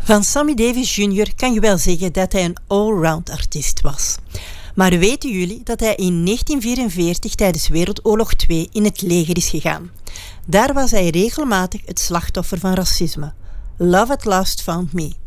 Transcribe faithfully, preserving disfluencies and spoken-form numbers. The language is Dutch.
Van Sammy Davis junior kan je wel zeggen dat hij een allround artiest was. Maar weten jullie dat hij in negentien vierenveertig tijdens Wereldoorlog twee in het leger is gegaan? Daar was hij regelmatig het slachtoffer van racisme. Love at Last Found Me.